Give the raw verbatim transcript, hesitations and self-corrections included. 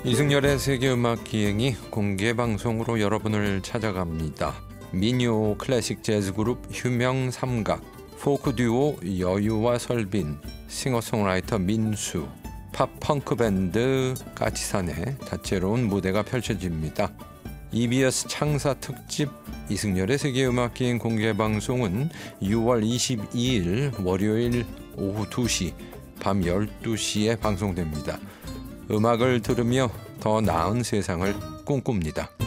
이승열의 세계음악기행이 공개방송으로 여러분을 찾아갑니다. 민요 클래식 재즈 그룹 휴명삼각, 포크 듀오 여유와 설빈, 싱어송라이터 민수, 팝 펑크 밴드 까치산의 다채로운 무대가 펼쳐집니다. 이비에스 창사 특집 이승열의 세계음악기행 공개방송은 유월 이십이일 월요일 오후 두 시, 밤 열두 시에 방송됩니다. 음악을 들으며 더 나은 세상을 꿈꿉니다.